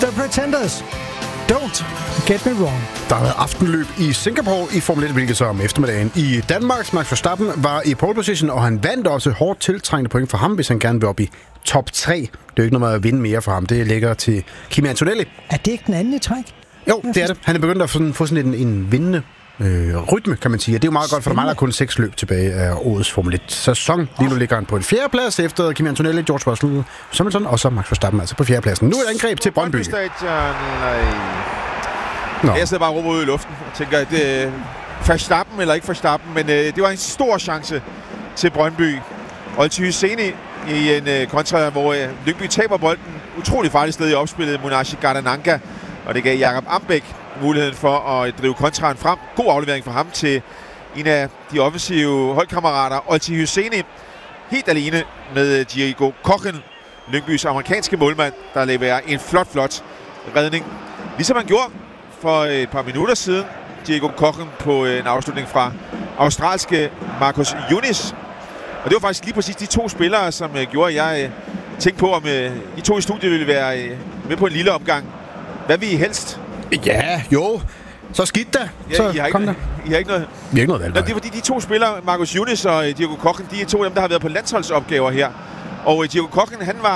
The Pretenders. Don't get me wrong. Der har været aftenløb i Singapore i Formel 1, hvilket så om eftermiddagen. I Danmark, Max Verstappen var i pole position, og han vandt også hårdt tiltrængende point for ham, hvis han gerne vil op i top 3. Det er jo ikke noget med at vinde mere for ham. Det ligger til Kimi Antonelli. Er det ikke den anden i træk? Jo, det er det. Han er begyndt at få sådan en vindende rytme, kan man sige. Og det er jo meget godt, for der mangler kun 6 løb tilbage af årets Formel 1-sæson. Lige nu ligger han på en 4. plads efter Kimi Antonelli, George Russell, Hamilton og så Max Verstappen altså på 4. pladsen. Nu er et angreb til Brøndby. Jeg sidder bare og råber ud i luften og tænker, at det er Verstappen eller ikke Verstappen, men det var en stor chance til Brøndby. Olti Hyseni i en kontra, hvor Lyngby taber bolden. Utrolig farligt sted i opspillet, Munashi Gardananka, og det gav Jakob Ambæk muligheden for at drive kontraen frem. God aflevering for ham til en af de offensive holdkammerater, Olti Hyseni, helt alene med Diego Kochen, Lyngbys amerikanske målmand, der leverer en flot redning. Ligesom han gjorde for et par minutter siden, Diego Kochen på en afslutning fra australske Marcus Yunis. Og det var faktisk lige præcis de 2 spillere, som gjorde, at jeg tænkte på, om I 2 i studiet ville være med på en lille omgang. Hvad vil I helst? Ja, jo. Så skidt da. Ja, så I har ikke noget. Vi har ikke noget valg. Det er fordi de 2 spillere, Marcus Yunis og Diego Kochen, de er 2 af dem, der har været på landsholdsopgaver her. Og Diego Kochen, han var